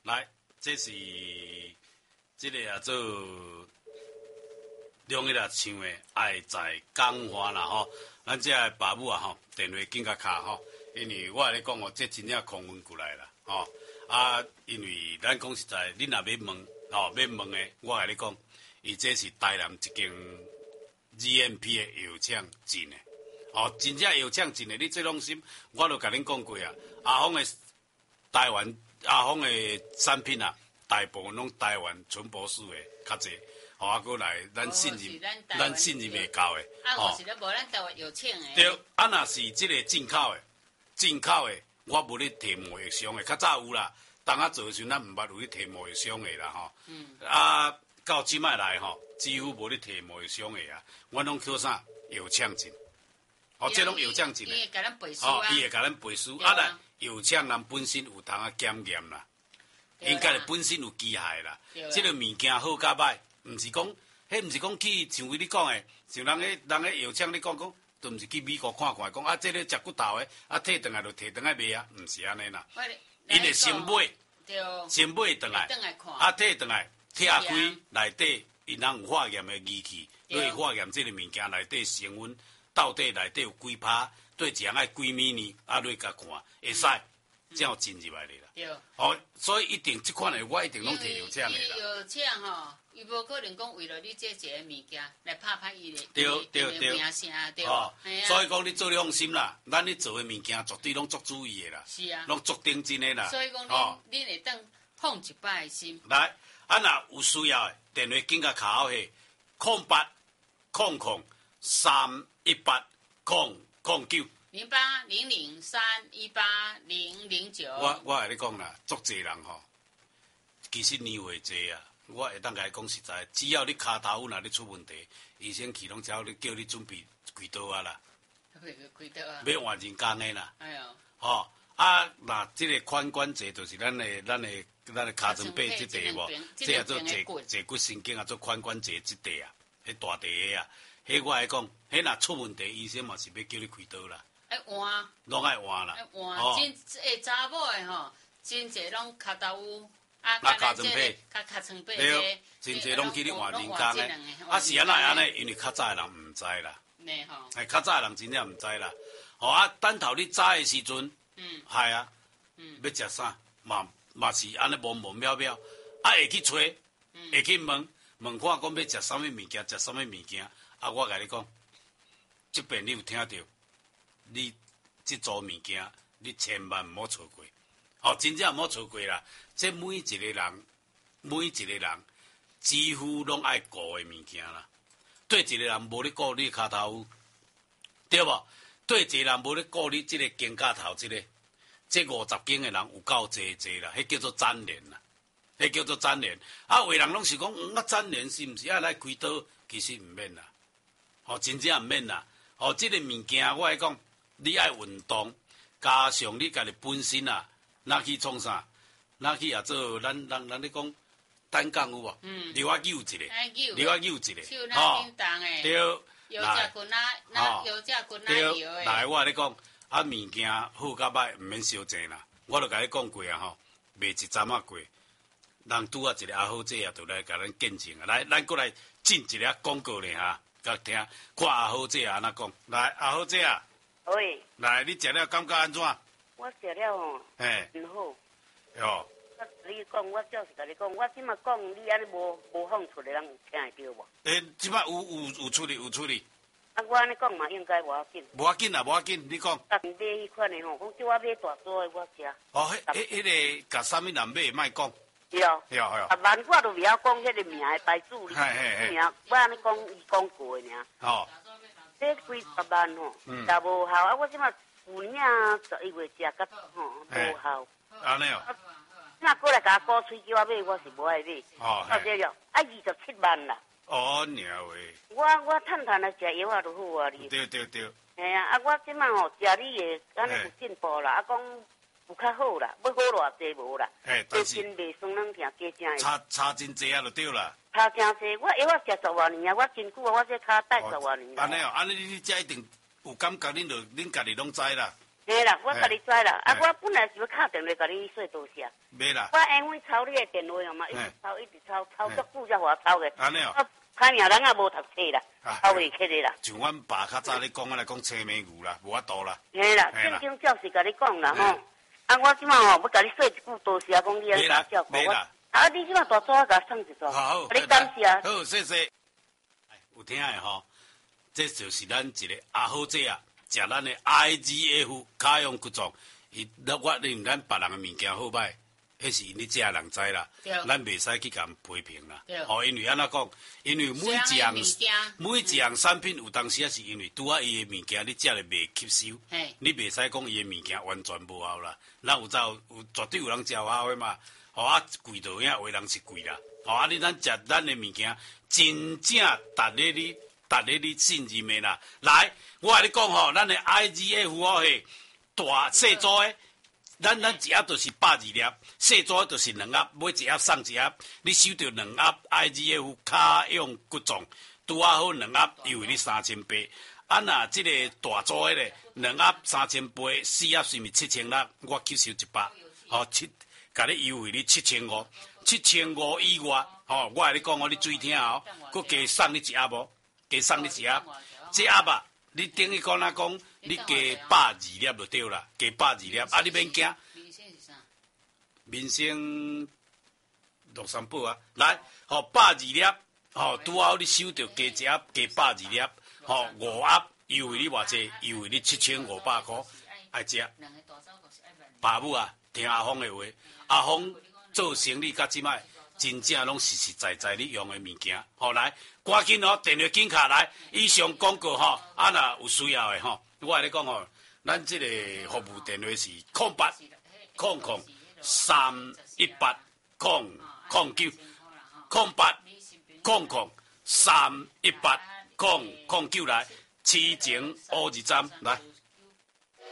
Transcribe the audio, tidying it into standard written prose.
来，这是这个啊做两个啦唱的爱在港华啦吼，咱这个爸母啊吼，电话紧甲卡吼，因为我咧讲哦，这真正空运过来啦吼啊，因为咱讲实在，恁若要问吼，要问的，我甲你讲，伊这是台南一间 GMP 的药厂进的，哦，真正药厂进的，你这种心，我都甲恁讲过啊，阿峰的台湾阿峰的产品啊，大部分拢台湾纯博士的较济。哦，啊，过来，咱信任袂够的。 啊，我是咧无咱台湾有请的。 对，啊，若是即个进口的，我无咧摕贸易商的，较早有啦。当啊做时，咱毋捌有咧摕贸易商的啦，吼。啊，到即摆来吼，几乎无咧摕贸易商的啊。阮拢叫啥？药厂进。哦，这拢药厂进的。 伊会甲咱背书啊。 哦，伊会甲咱背书。啊，来药厂人本身有通啊检验啦，应该本身有机械啦。即个物件好甲歹。毋是讲，迄毋是讲去像你讲诶，像人个药厂你讲，都毋是去美国看看，讲啊，这个食骨头诶，啊，摕转来就摕转来卖啊，毋是安尼啦。因会先买，先买转来，啊，摕转来，拆开内底，因人有化验诶仪器，去化验这个物件内底成分到底内底有几趴，对一样爱几米呢？啊，去甲看，会使。才有进入来的啦。 对。 哦，所以一定这款的我一定拢摕药厂的啦。 药厂吼，伊无可能讲为了你这一个物件来拍拍伊的名声，对。 哦，所以讲你做你放心啦，咱咧做的物件绝对拢足注意的啦。 是啊。 拢足认真的啦。 所以讲恁会当放一摆的心。 来，啊若有需要的，电话紧甲卡好下0800-318-009。 0800-318-009。 我甲你讲啦，足济人吼，其实年岁济啊，我会当甲你讲实在，只要你骹头若咧出问题，医生去拢只好叫你准备开刀啊啦， 开刀啊， 要换人工的啦。 哎呦， 吼啊，若即个髋关节就是咱的骹床背即块无，即叫做坐骨神经啊，做髋关节即块啊，迄大地个啊，迄我来讲，迄若出问题，医生嘛是要叫你开刀啦。 爱换， 拢爱换啦。 真诶，查某诶吼，真侪拢骹头有， 啊，骹床背， 骹床背对，真侪拢去咧换人工诶。啊，是安尼，因为较早诶人毋知啦。 呢吼。 较早诶人真正毋知啦。吼啊，等头你早诶时阵，系啊，要食啥，嘛是安尼无无渺渺，啊会去找，会去问看讲要食啥物物件，食啥物物件。啊，我甲你讲，即边你有听着？你这组物件，你千万毋好错过，哦，真正毋好错过啦！这每一个人几乎拢爱顾的物件啦。对一个人无咧顾你骹头，对无？对一个人无咧顾你这个肩胛头，这50斤的人有够济啦，迄叫做粘连啦，迄叫做粘连。啊，有的人拢是讲，啊粘连是毋是爱来开刀？其实毋免啦，哦，真正毋免啦。哦，这个物件我来讲。你爱运动，加上你家己本身啊，哪去创啥？哪去也做咱咧讲单杠有无？溜啊扭一个，溜啊扭一个， 吼， 对， 摇只棍啊，摇只棍啊摇诶。 来，我咧讲，啊物件好甲歹毋免伤济啦。我著甲你讲过啊吼，卖一站啊过，人拄啊一个阿好姐啊，就来甲咱见证啊。来，咱过来进一个广告咧哈，甲听看阿好姐安怎讲。来，阿好姐啊。 喂， 来，你食了感觉安怎？ 我食了吼，真好。 哟， 你讲，我就是甲你讲，我即马讲，你安尼无放出来，人听会着无？ 即摆有处理。 啊，我安尼讲嘛，应该无要紧。 无要紧啦，无要紧，你讲。 买迄款的吼，讲叫我买大组的，我食。 哦，迄个甲啥物人买，莫讲。 对。啊，万我都袂晓讲迄个名的牌子，名我安尼讲，伊讲过的尔。 哦。 这几10万吼，也无效啊！我即马去年11月食到吼无效。 安尼哦。 那过来甲我鼓吹叫我买，我是无爱买。 哦。 对了，啊27万啦。 哦，娘喂！ 我趁来食药啊，就好啊你。 对。 嘿啊，啊我即马吼食你的，安尼有进步啦，啊讲有较好啦，要好偌济无啦。 但是真袂酸软疼，加正的。差真济啊，就对啦。 差真济，我药啊食10多年啊，我真久啊，我这骹戴10多年。 安尼哦，安尼你这一定有感觉，恁家己拢知啦。 嘿啦，我甲你知啦。啊，我本来是要敲电话甲你说多谢。 袂啦。 我因为抄你的电话嘛，一直抄足久才互我抄的。 安尼哦。 我歹命人也无读册啦，抄袂起的啦。 像阮爸较早咧讲，来讲青梅牛啦，无法度啦。 嘿啦，正经照实甲你讲啦吼。啊，我即马吼要甲你说一句多谢，讲你安照顾我。啊，你即马大纸甲我送一纸， 好， 你感谢。 好，谢谢。有听的吼，这就是咱一个阿好姐啊，食咱的 IGF 卡用骨状，我认咱别人的物件好歹，迄是因咧食人知啦，咱袂使去甲批评啦。哦，因为安怎讲？因为每一样产品有当时也是因为拄啊伊的物件你食了袂吸收，你袂使讲伊的物件完全无效啦。咱有绝对有人食有效的嘛。吼啊贵到遐，有人是贵啦。吼啊，你咱食咱的物件，真正达咧你信任的啦。来，我甲你讲吼，咱的 IGF 吼嘿，大细组的，咱一盒就是120粒，细组的就是2盒，买一盒送一盒。你收到2盒 IGF 卡用骨状，拄啊好2盒，优惠你3800。啊，若即个大组的咧，2盒3800，4盒是咪7600？我吸收100，吼甲你优惠你7500以外，吼，我甲你讲，你注意听哦，佮加送你一盒无？加送你一盒，这盒啊，你等于讲你加120粒就对啦，加120粒，啊，你免惊。民生乐山宝啊，来，吼120粒，吼拄好你收到加一盒加120粒，吼5盒优惠你偌济？优惠你7500块，爱食。爸母啊，听阿峰的话。阿峰做生意到即摆，真正拢实实在在你用的物件，好来，赶紧哦，电话紧卡来，以上广告吼，啊若有需要的吼，我甲你讲吼，咱即个服务电话是0800380908003809来，痴情乌日站来。